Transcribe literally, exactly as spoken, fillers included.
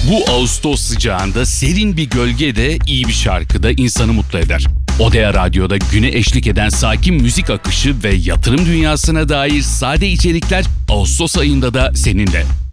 Bu Ağustos sıcağında serin bir gölge de iyi bir şarkı da insanı mutlu eder. Odea Radyo'da güne eşlik eden sakin müzik akışı ve yatırım dünyasına dair sade içerikler Ağustos ayında da seninle.